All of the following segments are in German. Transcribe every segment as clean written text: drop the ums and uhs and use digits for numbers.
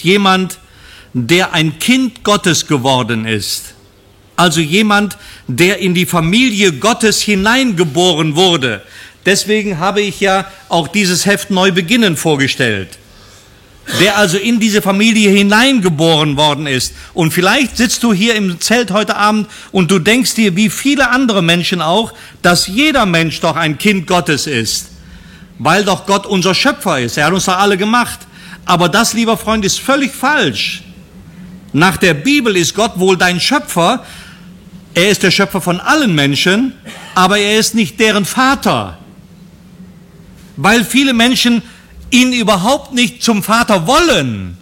ist jemand, der ein Kind Gottes geworden ist. Also jemand, der in die Familie Gottes hineingeboren wurde. Deswegen habe ich ja auch dieses Heft Neubeginnen vorgestellt. Der also in diese Familie hineingeboren worden ist. Und vielleicht sitzt du hier im Zelt heute Abend und du denkst dir, wie viele andere Menschen auch, dass jeder Mensch doch ein Kind Gottes ist. Weil doch Gott unser Schöpfer ist. Er hat uns doch alle gemacht. Aber das, lieber Freund, ist völlig falsch. Nach der Bibel ist Gott wohl dein Schöpfer. Er ist der Schöpfer von allen Menschen, aber er ist nicht deren Vater. Weil viele Menschen ihn überhaupt nicht zum Vater wollen.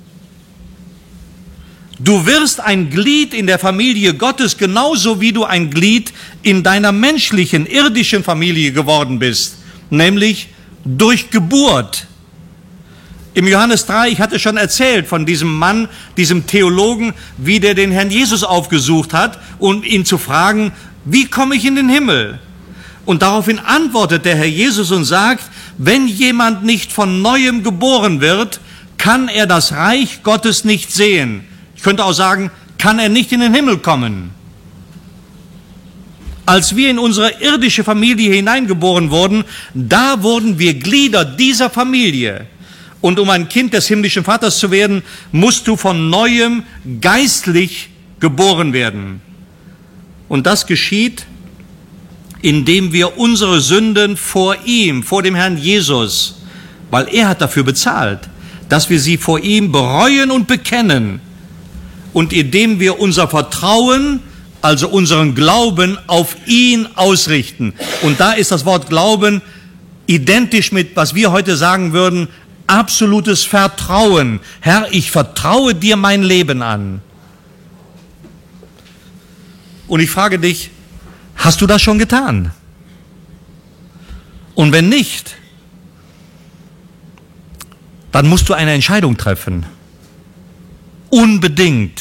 Du wirst ein Glied in der Familie Gottes, genauso wie du ein Glied in deiner menschlichen, irdischen Familie geworden bist, nämlich durch Geburt. Im Johannes 3, ich hatte schon erzählt von diesem Mann, diesem Theologen, wie der den Herrn Jesus aufgesucht hat, um ihn zu fragen, wie komme ich in den Himmel? Und daraufhin antwortet der Herr Jesus und sagt, wenn jemand nicht von Neuem geboren wird, kann er das Reich Gottes nicht sehen. Ich könnte auch sagen, kann er nicht in den Himmel kommen. Als wir in unsere irdische Familie hineingeboren wurden, da wurden wir Glieder dieser Familie. Und um ein Kind des himmlischen Vaters zu werden, musst du von Neuem geistlich geboren werden. Und das geschieht, indem wir unsere Sünden vor ihm, vor dem Herrn Jesus, weil er hat dafür bezahlt, dass wir sie vor ihm bereuen und bekennen und indem wir unser Vertrauen, also unseren Glauben auf ihn ausrichten. Und da ist das Wort Glauben identisch mit, was wir heute sagen würden, absolutes Vertrauen. Herr, ich vertraue dir mein Leben an. Und ich frage dich, hast du das schon getan? Und wenn nicht, dann musst du eine Entscheidung treffen. Unbedingt.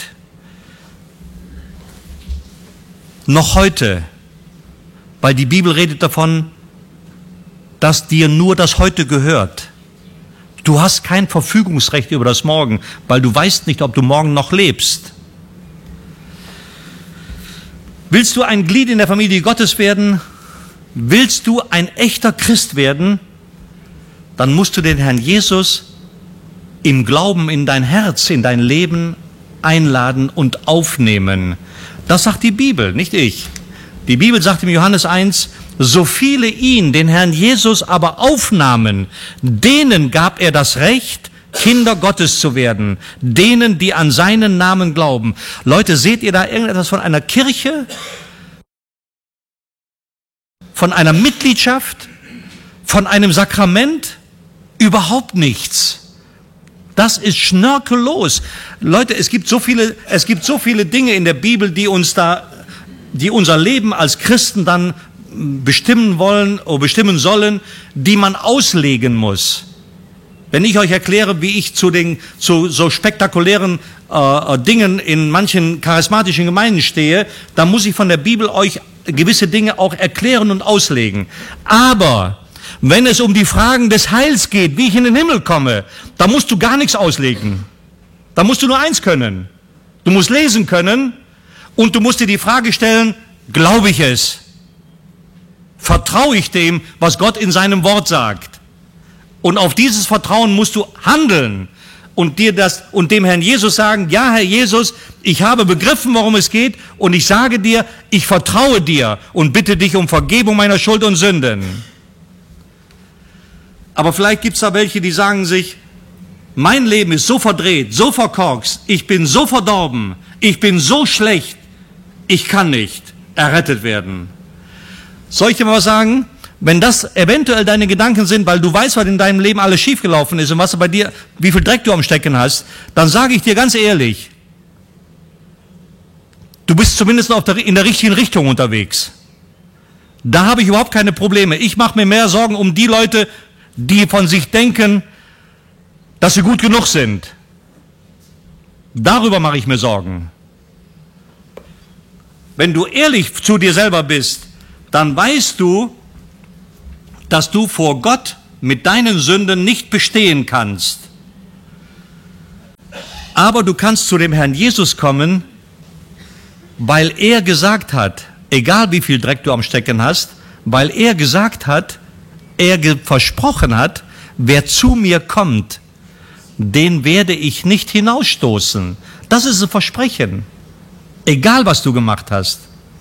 Noch heute, weil die Bibel redet davon, dass dir nur das Heute gehört. Du hast kein Verfügungsrecht über das Morgen, weil du weißt nicht, ob du morgen noch lebst. Willst du ein Glied in der Familie Gottes werden? Willst du ein echter Christ werden? Dann musst du den Herrn Jesus im Glauben in dein Herz, in dein Leben einladen und aufnehmen. Das sagt die Bibel, nicht ich. Die Bibel sagt im Johannes 1, so viele ihn, den Herrn Jesus, aber aufnahmen, denen gab er das Recht, Kinder Gottes zu werden, denen, die an seinen Namen glauben. Leute, seht ihr da irgendetwas von einer Kirche? Von einer Mitgliedschaft? Von einem Sakrament? Überhaupt nichts. Das ist schnörkellos. Leute, es gibt so viele Dinge in der Bibel, die unser Leben als Christen dann bestimmen wollen oder bestimmen sollen, die man auslegen muss. Wenn ich euch erkläre, wie ich zu so spektakulären Dingen in manchen charismatischen Gemeinden stehe, dann muss ich von der Bibel euch gewisse Dinge auch erklären und auslegen. Aber wenn es um die Fragen des Heils geht, wie ich in den Himmel komme, da musst du gar nichts auslegen. Da musst du nur eins können. Du musst lesen können und du musst dir die Frage stellen, glaube ich es? Vertraue ich dem, was Gott in seinem Wort sagt? Und auf dieses Vertrauen musst du handeln und dem Herrn Jesus sagen, ja, Herr Jesus, ich habe begriffen, worum es geht und ich sage dir, ich vertraue dir und bitte dich um Vergebung meiner Schuld und Sünden. Aber vielleicht gibt es da welche, die sagen sich, mein Leben ist so verdreht, so verkorkst, ich bin so verdorben, ich bin so schlecht, ich kann nicht errettet werden. Soll ich dir mal was sagen? Wenn das eventuell deine Gedanken sind, weil du weißt, was in deinem Leben alles schiefgelaufen ist und was bei dir, wie viel Dreck du am Stecken hast, dann sage ich dir ganz ehrlich, du bist zumindest in der richtigen Richtung unterwegs. Da habe ich überhaupt keine Probleme. Ich mache mir mehr Sorgen um die Leute, die von sich denken, dass sie gut genug sind. Darüber mache ich mir Sorgen. Wenn du ehrlich zu dir selber bist, dann weißt du, dass du vor Gott mit deinen Sünden nicht bestehen kannst. Aber du kannst zu dem Herrn Jesus kommen, weil er gesagt hat, egal wie viel Dreck du am Stecken hast, weil er gesagt hat, versprochen hat, wer zu mir kommt, den werde ich nicht hinausstoßen. Das ist ein Versprechen. Egal, was du gemacht hast.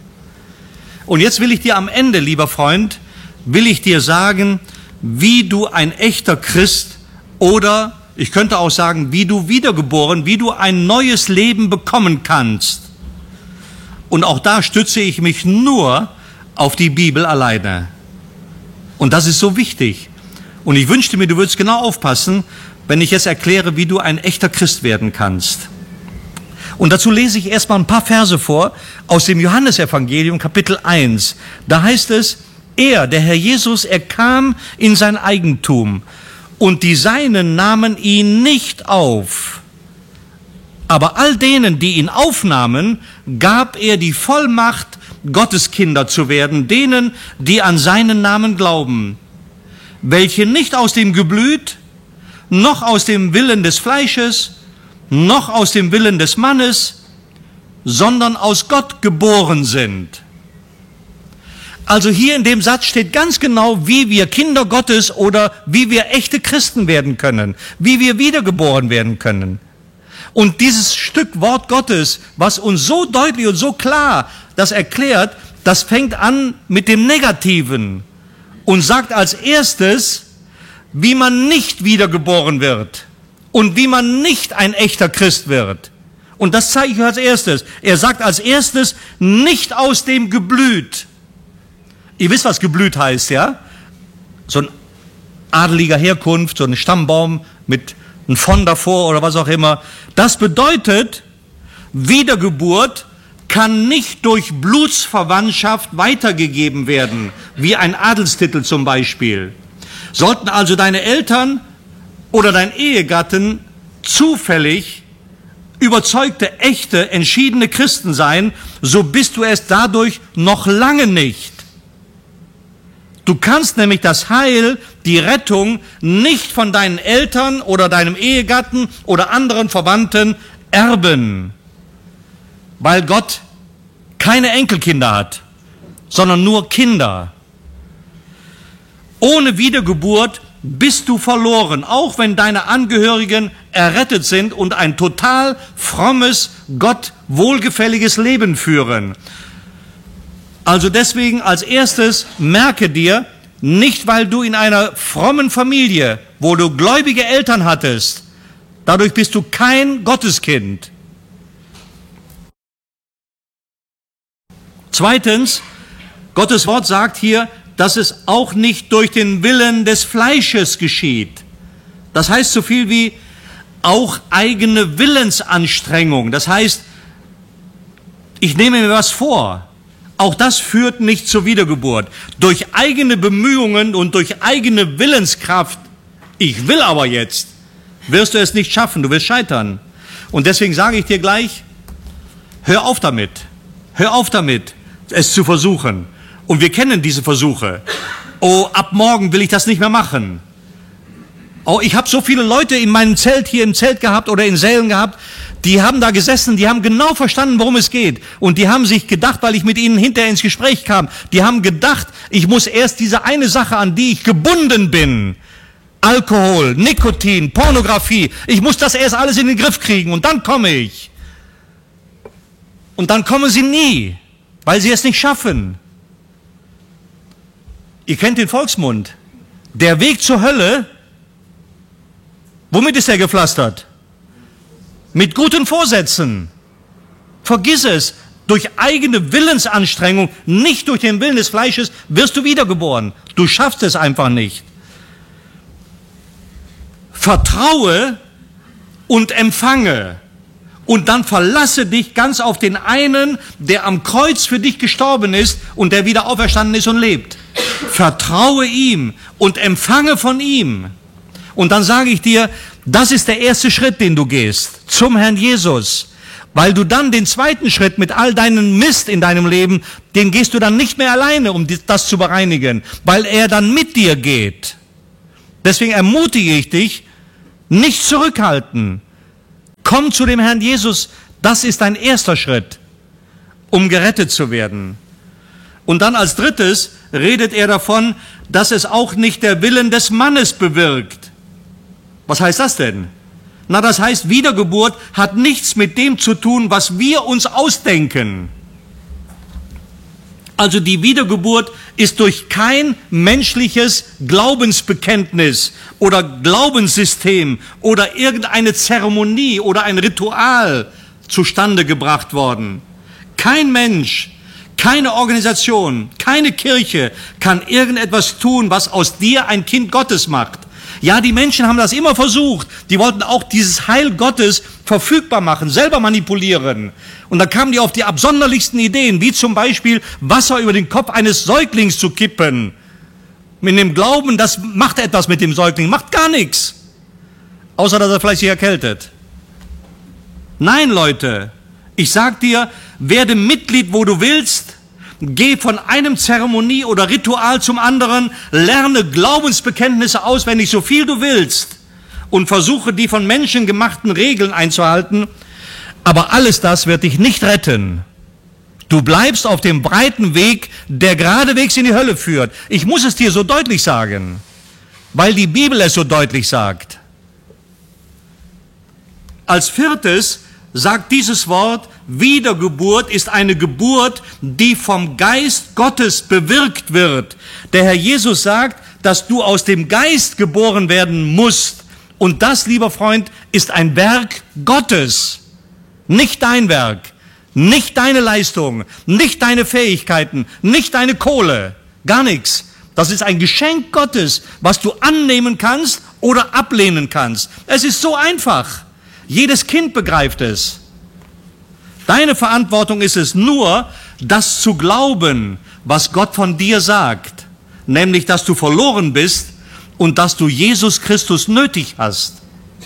Und jetzt will ich dir am Ende, lieber Freund, will ich dir sagen, wie du ein echter Christ oder ich könnte auch sagen, wie du wiedergeboren, wie du ein neues Leben bekommen kannst. Und auch da stütze ich mich nur auf die Bibel alleine. Und das ist so wichtig. Und ich wünschte mir, du würdest genau aufpassen, wenn ich jetzt erkläre, wie du ein echter Christ werden kannst. Und dazu lese ich erstmal ein paar Verse vor aus dem Johannesevangelium, Kapitel 1. Da heißt es, der Herr Jesus, er kam in sein Eigentum und die Seinen nahmen ihn nicht auf. Aber all denen, die ihn aufnahmen, gab er die Vollmacht, Gotteskinder zu werden, denen, die an seinen Namen glauben, welche nicht aus dem Geblüt, noch aus dem Willen des Fleisches, noch aus dem Willen des Mannes, sondern aus Gott geboren sind. Also hier in dem Satz steht ganz genau, wie wir Kinder Gottes oder wie wir echte Christen werden können, wie wir wiedergeboren werden können. Und dieses Stück Wort Gottes, was uns so deutlich und so klar das erklärt, das fängt an mit dem Negativen und sagt als erstes, wie man nicht wiedergeboren wird und wie man nicht ein echter Christ wird. Und das zeige ich als erstes. Er sagt als erstes, nicht aus dem Geblüt. Ihr wisst, was Geblüt heißt, ja? So ein adeliger Herkunft, so ein Stammbaum mit einem von davor oder was auch immer. Das bedeutet, Wiedergeburt kann nicht durch Blutsverwandtschaft weitergegeben werden, wie ein Adelstitel zum Beispiel. Sollten also deine Eltern oder dein Ehegatten zufällig überzeugte, echte, entschiedene Christen sein, so bist du es dadurch noch lange nicht. Du kannst nämlich das Heil, die Rettung nicht von deinen Eltern oder deinem Ehegatten oder anderen Verwandten erben, weil Gott keine Enkelkinder hat, sondern nur Kinder. Ohne Wiedergeburt bist du verloren, auch wenn deine Angehörigen errettet sind und ein total frommes, Gott wohlgefälliges Leben führen. Also deswegen als erstes merke dir, nicht weil du in einer frommen Familie, wo du gläubige Eltern hattest, dadurch bist du kein Gotteskind. Zweitens, Gottes Wort sagt hier, dass es auch nicht durch den Willen des Fleisches geschieht. Das heißt so viel wie auch eigene Willensanstrengung. Das heißt, ich nehme mir was vor. Auch das führt nicht zur Wiedergeburt. Durch eigene Bemühungen und durch eigene Willenskraft, ich will aber jetzt, wirst du es nicht schaffen, du wirst scheitern. Und deswegen sage ich dir gleich, hör auf damit, es zu versuchen. Und wir kennen diese Versuche. Oh, ab morgen will ich das nicht mehr machen. Oh, ich habe so viele Leute in meinem Zelt, hier im Zelt gehabt oder in Sälen gehabt, die haben da gesessen, die haben genau verstanden, worum es geht. Und die haben sich gedacht, weil ich mit ihnen hinterher ins Gespräch kam, die haben gedacht, ich muss erst diese eine Sache, an die ich gebunden bin, Alkohol, Nikotin, Pornografie, ich muss das erst alles in den Griff kriegen und dann komme ich. Und dann kommen sie nie, weil sie es nicht schaffen. Ihr kennt den Volksmund. Der Weg zur Hölle, womit ist er gepflastert? Mit guten Vorsätzen. Vergiss es. Durch eigene Willensanstrengung, nicht durch den Willen des Fleisches, wirst du wiedergeboren. Du schaffst es einfach nicht. Vertraue und empfange. Und dann verlasse dich ganz auf den einen, der am Kreuz für dich gestorben ist und der wieder auferstanden ist und lebt. Vertraue ihm und empfange von ihm. Und dann sage ich dir, das ist der erste Schritt, den du gehst, zum Herrn Jesus. Weil du dann den zweiten Schritt mit all deinem Mist in deinem Leben, den gehst du dann nicht mehr alleine, um das zu bereinigen, weil er dann mit dir geht. Deswegen ermutige ich dich, nicht zurückhalten. Komm zu dem Herrn Jesus. Das ist dein erster Schritt, um gerettet zu werden. Und dann als drittes redet er davon, dass es auch nicht der Willen des Mannes bewirkt. Was heißt das denn? Na, das heißt, Wiedergeburt hat nichts mit dem zu tun, was wir uns ausdenken. Also die Wiedergeburt ist durch kein menschliches Glaubensbekenntnis oder Glaubenssystem oder irgendeine Zeremonie oder ein Ritual zustande gebracht worden. Kein Mensch, keine Organisation, keine Kirche kann irgendetwas tun, was aus dir ein Kind Gottes macht. Ja, die Menschen haben das immer versucht. Die wollten auch dieses Heil Gottes verfügbar machen, selber manipulieren. Und dann kamen die auf die absonderlichsten Ideen, wie zum Beispiel Wasser über den Kopf eines Säuglings zu kippen. Mit dem Glauben, das macht etwas mit dem Säugling, macht gar nichts. Außer, dass er vielleicht sich erkältet. Nein, Leute, ich sag dir, werde Mitglied, wo du willst. Geh von einem Zeremonie oder Ritual zum anderen, lerne Glaubensbekenntnisse auswendig, so viel du willst, und versuche, die von Menschen gemachten Regeln einzuhalten. Aber alles das wird dich nicht retten. Du bleibst auf dem breiten Weg, der geradewegs in die Hölle führt. Ich muss es dir so deutlich sagen, weil die Bibel es so deutlich sagt. Als viertes sagt dieses Wort, Wiedergeburt ist eine Geburt, die vom Geist Gottes bewirkt wird. Der Herr Jesus sagt, dass du aus dem Geist geboren werden musst. Und das, lieber Freund, ist ein Werk Gottes. Nicht dein Werk, nicht deine Leistung, nicht deine Fähigkeiten, nicht deine Kohle, gar nichts. Das ist ein Geschenk Gottes, was du annehmen kannst oder ablehnen kannst. Es ist so einfach. Jedes Kind begreift es. Deine Verantwortung ist es nur, das zu glauben, was Gott von dir sagt, nämlich, dass du verloren bist und dass du Jesus Christus nötig hast.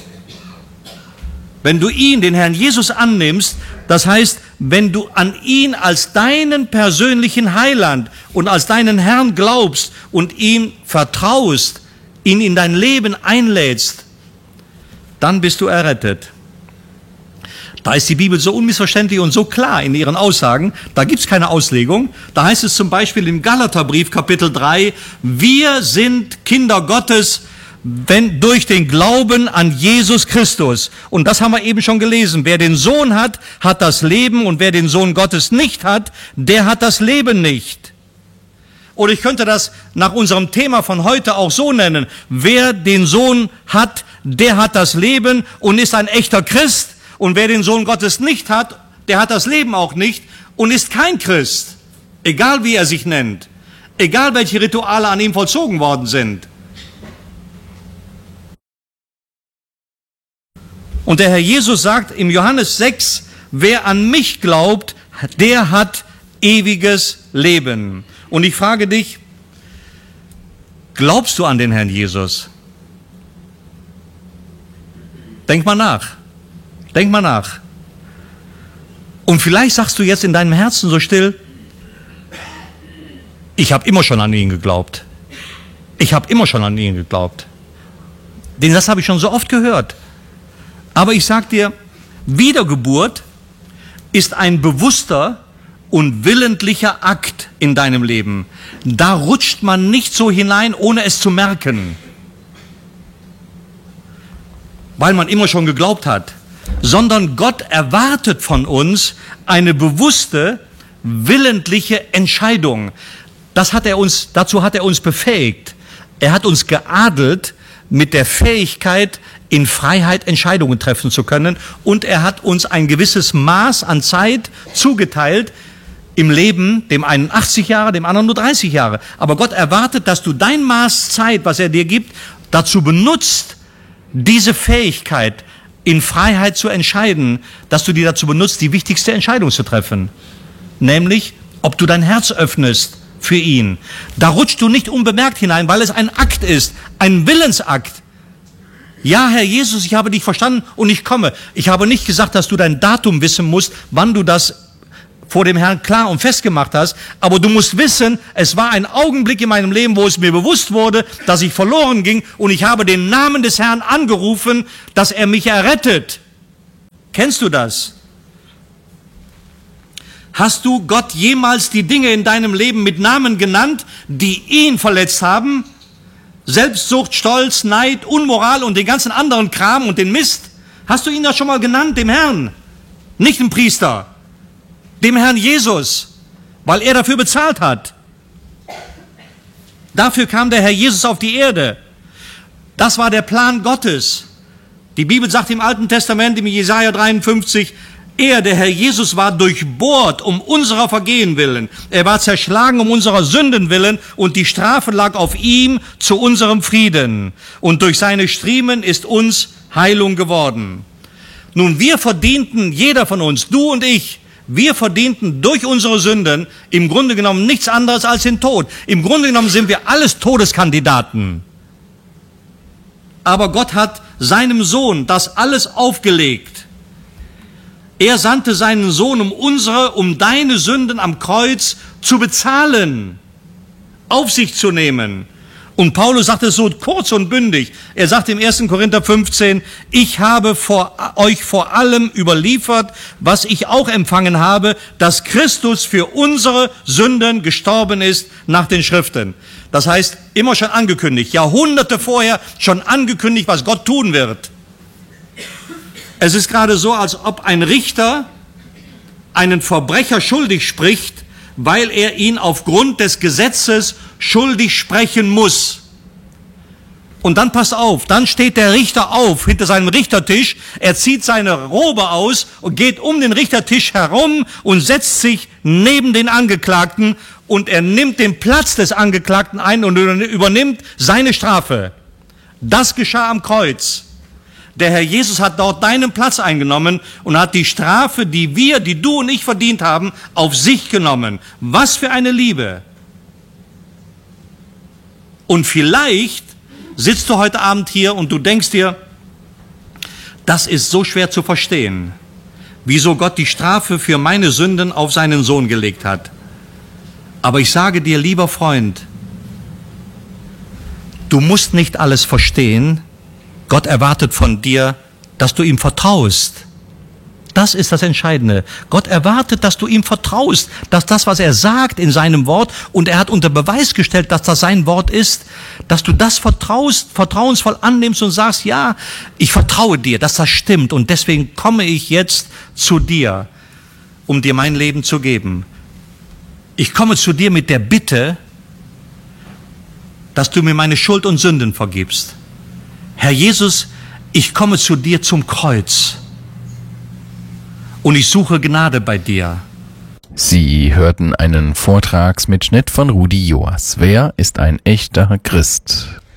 Wenn du ihn, den Herrn Jesus, annimmst, das heißt, wenn du an ihn als deinen persönlichen Heiland und als deinen Herrn glaubst und ihm vertraust, ihn in dein Leben einlädst, dann bist du errettet. Da ist die Bibel so unmissverständlich und so klar in ihren Aussagen, da gibt es keine Auslegung. Da heißt es zum Beispiel im Galaterbrief Kapitel 3, wir sind Kinder Gottes, wenn durch den Glauben an Jesus Christus. Und das haben wir eben schon gelesen. Wer den Sohn hat, hat das Leben, und wer den Sohn Gottes nicht hat, der hat das Leben nicht. Oder ich könnte das nach unserem Thema von heute auch so nennen. Wer den Sohn hat, der hat das Leben und ist ein echter Christ. Und wer den Sohn Gottes nicht hat, der hat das Leben auch nicht und ist kein Christ. Egal wie er sich nennt. Egal welche Rituale an ihm vollzogen worden sind. Und der Herr Jesus sagt im Johannes 6, wer an mich glaubt, der hat ewiges Leben. Und ich frage dich, glaubst du an den Herrn Jesus? Denk mal nach. Denk mal nach. Und vielleicht sagst du jetzt in deinem Herzen so still, ich habe immer schon an ihn geglaubt. Ich habe immer schon an ihn geglaubt. Den Satz habe ich schon so oft gehört. Aber ich sage dir, Wiedergeburt ist ein bewusster und willentlicher Akt in deinem Leben. Da rutscht man nicht so hinein, ohne es zu merken. Weil man immer schon geglaubt hat. Sondern Gott erwartet von uns eine bewusste, willentliche Entscheidung. Dazu hat er uns befähigt. Er hat uns geadelt mit der Fähigkeit, in Freiheit Entscheidungen treffen zu können. Und er hat uns ein gewisses Maß an Zeit zugeteilt im Leben, dem einen 80 Jahre, dem anderen nur 30 Jahre. Aber Gott erwartet, dass du dein Maß Zeit, was er dir gibt, dazu benutzt, diese Fähigkeit in Freiheit zu entscheiden, dass du die dazu benutzt, die wichtigste Entscheidung zu treffen. Nämlich, ob du dein Herz öffnest für ihn. Da rutschst du nicht unbemerkt hinein, weil es ein Akt ist, ein Willensakt. Ja, Herr Jesus, ich habe dich verstanden und ich komme. Ich habe nicht gesagt, dass du dein Datum wissen musst, wann du das vor dem Herrn klar und fest gemacht hast, aber du musst wissen, es war ein Augenblick in meinem Leben, wo es mir bewusst wurde, dass ich verloren ging, und ich habe den Namen des Herrn angerufen, dass er mich errettet. Kennst du das? Hast du Gott jemals die Dinge in deinem Leben mit Namen genannt, die ihn verletzt haben? Selbstsucht, Stolz, Neid, Unmoral und den ganzen anderen Kram und den Mist? Hast du ihn das schon mal genannt, dem Herrn? Nicht dem Priester, dem Herrn Jesus, weil er dafür bezahlt hat. Dafür kam der Herr Jesus auf die Erde. Das war der Plan Gottes. Die Bibel sagt im Alten Testament, im Jesaja 53, er, der Herr Jesus, war durchbohrt um unserer Vergehen willen. Er war zerschlagen um unserer Sünden willen und die Strafe lag auf ihm zu unserem Frieden. Und durch seine Striemen ist uns Heilung geworden. Nun, wir verdienten, jeder von uns, du und ich, wir verdienten durch unsere Sünden im Grunde genommen nichts anderes als den Tod. Im Grunde genommen sind wir alles Todeskandidaten. Aber Gott hat seinem Sohn das alles aufgelegt. Er sandte seinen Sohn, um deine Sünden am Kreuz zu bezahlen, auf sich zu nehmen. Und Paulus sagt es so kurz und bündig. Er sagt im 1. Korinther 15, ich habe euch vor allem überliefert, was ich auch empfangen habe, dass Christus für unsere Sünden gestorben ist nach den Schriften. Das heißt, immer schon angekündigt, Jahrhunderte vorher schon angekündigt, was Gott tun wird. Es ist gerade so, als ob ein Richter einen Verbrecher schuldig spricht, weil er ihn aufgrund des Gesetzes schuldig sprechen muss. Und dann passt auf, dann steht der Richter auf hinter seinem Richtertisch, er zieht seine Robe aus und geht um den Richtertisch herum und setzt sich neben den Angeklagten und er nimmt den Platz des Angeklagten ein und übernimmt seine Strafe. Das geschah am Kreuz. Der Herr Jesus hat dort deinen Platz eingenommen und hat die Strafe, die du und ich verdient haben, auf sich genommen. Was für eine Liebe! Und vielleicht sitzt du heute Abend hier und du denkst dir, das ist so schwer zu verstehen, wieso Gott die Strafe für meine Sünden auf seinen Sohn gelegt hat. Aber ich sage dir, lieber Freund, du musst nicht alles verstehen. Gott erwartet von dir, dass du ihm vertraust. Das ist das Entscheidende. Gott erwartet, dass du ihm vertraust, dass das, was er sagt in seinem Wort, und er hat unter Beweis gestellt, dass das sein Wort ist, dass du das vertrauensvoll annimmst und sagst, ja, ich vertraue dir, dass das stimmt und deswegen komme ich jetzt zu dir, um dir mein Leben zu geben. Ich komme zu dir mit der Bitte, dass du mir meine Schuld und Sünden vergibst. Herr Jesus, ich komme zu dir zum Kreuz und ich suche Gnade bei dir. Sie hörten einen Vortragsmitschnitt von Rudi Joas. Wer ist ein echter Christ?